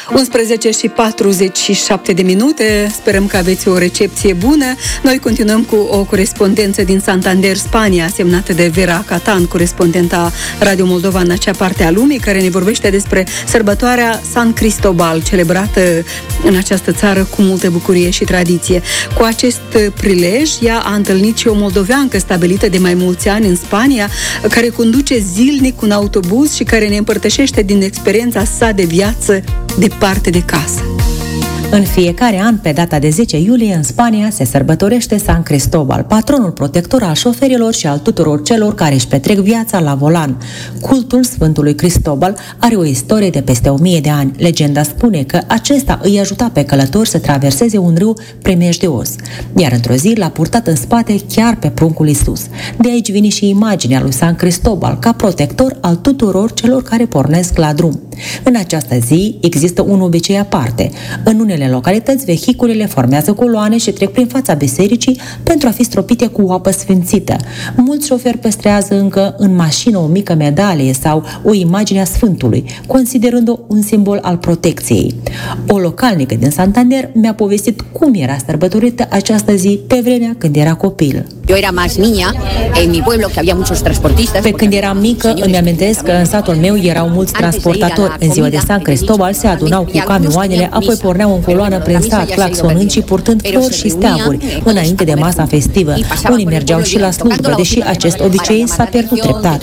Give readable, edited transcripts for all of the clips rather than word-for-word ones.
11:47. Sperăm că aveți o recepție bună. Noi continuăm cu o corespondență din Santander, Spania, semnată de Vera Catan, corespondenta Radio Moldova în acea parte a lumii, care ne vorbește despre sărbătoarea San Cristobal, celebrată în această țară cu multă bucurie și tradiție. Cu acest prilej, ea a întâlnit și o moldoveancă stabilită de mai mulți ani în Spania, care conduce zilnic un autobuz și care ne împărtășește din experiența sa de viață departe de casă. În fiecare an, pe data de 10 iulie, în Spania, se sărbătorește San Cristobal, patronul protector al șoferilor și al tuturor celor care își petrec viața la volan. Cultul Sfântului Cristobal are o istorie de peste 1000 de ani. Legenda spune că acesta îi ajuta pe călători să traverseze un râu primejdios, iar într-o zi l-a purtat în spate chiar pe pruncul Iisus. De aici vine și imaginea lui San Cristobal ca protector al tuturor celor care pornesc la drum. În această zi există un obicei aparte. În unele localități, vehiculele formează coloane și trec prin fața bisericii pentru a fi stropite cu apă sfințită. Mulți șoferi păstrează încă în mașină o mică medalie sau o imagine a Sfântului, considerând-o un simbol al protecției. O localnică din Santander mi-a povestit cum era sărbătorită această zi pe vremea când era copil. Eu eram más niña, en mi pueblo, que había muchos transportistas. Pe când eram mică, îmi amintesc că în satul meu erau mulți transportatori. În ziua de San Cristobal se adunau cu camioanele, apoi porneau în coloană prin sat, claxonând și purtând flori și steaguri, înainte de masa festivă. Unii mergeau și la slujbă, deși acest obicei s-a pierdut treptat.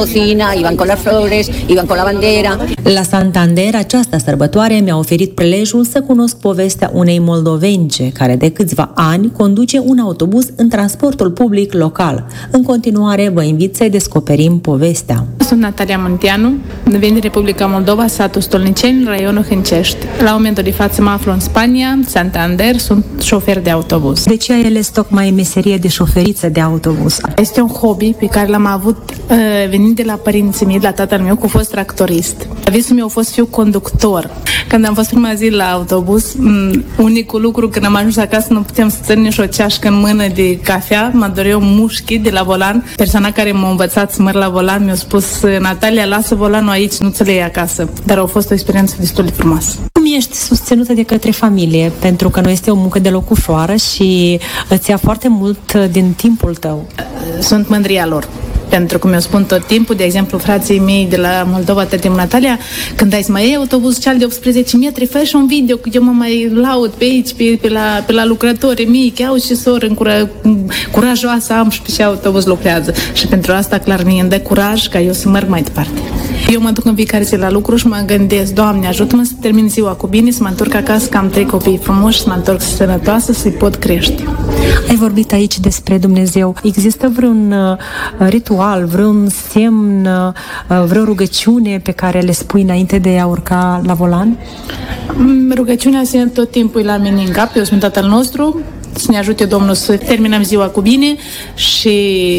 La Santander, această sărbătoare mi-a oferit prilejul să cunosc povestea unei moldovence, care de câțiva ani conduce un autobuz în transportul public local. În continuare, vă invit să-i descoperim povestea. Sunt Natalia Munteanu, vin din Republica Moldova, satul Stolniceni, raionul Hâncești. La momentul de față mă aflu în Spania, Santander, sunt șofer de autobuz. De ce ai ales tocmai meserie de șoferiță de autobuz? Este un hobby pe care l-am avut venind de la părinții mei, de la tatăl meu, că a fost tractorist. Visul meu a fost fiu conductor. Când am fost prima zi la autobuz, unicul lucru când am ajuns acasă nu puteam să țin nici o ceașcă în mână de cafea, mă doreau mușchi de la volan. Persoana care m-a învățat să merg la volan mi-a spus: Natalia, lasă volanul aici, nu ți le iei acasă. Dar a fost o experiență destul de frumoasă. Cum ești susținută de către familie? Pentru că nu este o muncă deloc ușoară și îți ia foarte mult din timpul tău. Sunt mândria lor. Pentru că mi-o spun tot timpul, de exemplu, frații mei de la Moldova, tătim Natalia, când ai să mai iei autobuz ceal de 18 metri, fă și un video, că eu mă mai laud pe aici, pe la lucrători mici, au și soră curajoasă am și pe ce autobuz lucrează. Și pentru asta, clar, mie îmi dă curaj ca eu să merg mai departe. Eu mă duc în fiecare zi la lucru și mă gândesc: Doamne, ajută-mă să termin ziua cu bine, să mă întorc acasă, că am 3 copii frumoși, să mă întorc sănătoasă, să-i pot crește. Ai vorbit aici despre Dumnezeu. Există vreun ritual, vreun semn, vreo rugăciune pe care le spui înainte de a urca la volan? Rugăciunea se tot timpul la mine în cap, eu sunt Tatăl nostru, să ne ajute Domnul să terminăm ziua cu bine și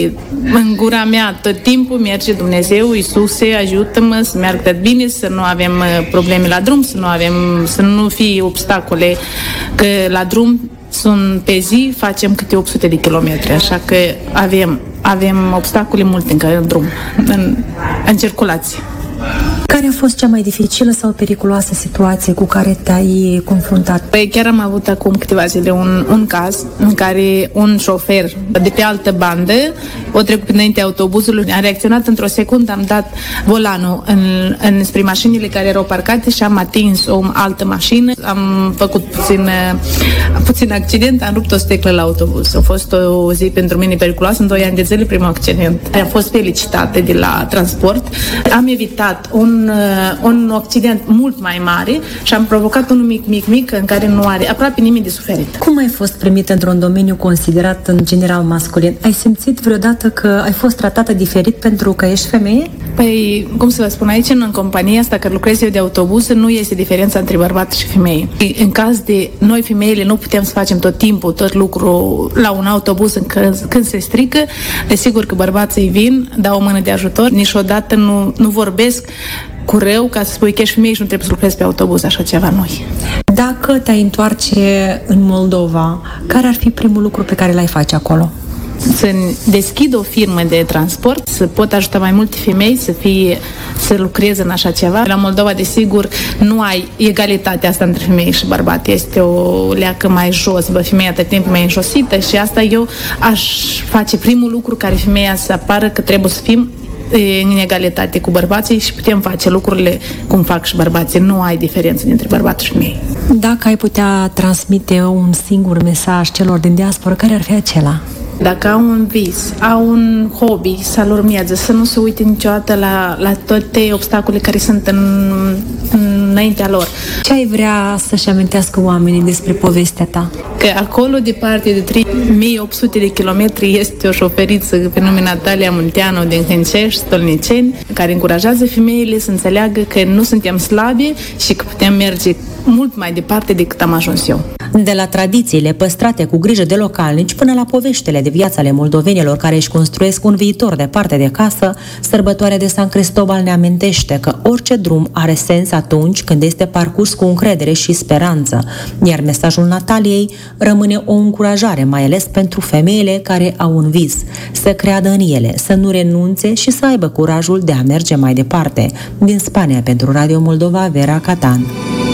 în gura mea tot timpul merge Dumnezeu: Iisuse, ajută-mă să meargă tot bine, să nu avem probleme la drum, să nu fie obstacole, că la drum sunt pe zi, facem câte 800 de kilometri, așa că avem obstacole multe încă în drum, în circulație. Care a fost cea mai dificilă sau periculoasă situație cu care te-ai confruntat? Păi chiar am avut acum câteva zile un caz în care un șofer de pe altă bandă o trecut înainte autobuzului, a reacționat într-o secundă, am dat volanul spre mașinile care erau parcate și am atins o altă mașină, am făcut puțin accident, am rupt o sticlă la autobuz. A fost o zi pentru mine periculoasă, în 2 ani de zile primul accident. Am fost felicitată de la transport, am evitat un accident mult mai mare și am provocat unul mic în care nu are aproape nimeni de suferit. Cum ai fost primită într-un domeniu considerat în general masculin? Ai simțit vreodată că ai fost tratată diferit pentru că ești femeie? Păi, cum să vă spun, aici în compania asta care lucrez eu de autobuz nu este diferența între bărbat și femeie. În caz de noi femeile nu putem să facem tot timpul tot lucru la un autobuz când se strică, desigur că bărbații vin, dau o mână de ajutor, niciodată nu vorbesc cu rău ca să spui că ești femeie și nu trebuie să lucrezi pe autobuz, așa ceva noi. Dacă te-ai întoarce în Moldova, care ar fi primul lucru pe care l-ai face acolo? să deschid o firmă de transport, să pot ajuta mai multe femei să lucreze în așa ceva. La Moldova, desigur, nu ai egalitatea asta între femei și bărbat. Este o leacă mai jos, femeia atât timp mai înjosită și asta eu aș face primul lucru care femeia să apară că trebuie să fim în egalitate cu bărbații și putem face lucrurile cum fac și bărbații. Nu ai diferență dintre bărbat și femei. Dacă ai putea transmite un singur mesaj celor din diaspora, care ar fi acela? Dacă au un vis, au un hobby, să-l urmeze, să nu se uite niciodată la toate obstacole care sunt înaintea lor. Ce ai vrea să-și amintească oamenii despre povestea ta? Că acolo, departe de 3800 de kilometri, este o șoferiță pe nume Natalia Munteanu din Hâncești, Stolniceni, care încurajează femeile să înțeleagă că nu suntem slabe și că putem merge mult mai departe decât am ajuns eu. De la tradițiile păstrate cu grijă de localnici până la poveștile de viață ale moldovenilor care își construiesc un viitor departe de casă, sărbătoarea de San Cristobal ne amintește că orice drum are sens atunci când este parcurs cu încredere și speranță, iar mesajul Nataliei rămâne o încurajare, mai ales pentru femeile care au un vis, să creadă în ele, să nu renunțe și să aibă curajul de a merge mai departe. Din Spania, pentru Radio Moldova, Vera Catan.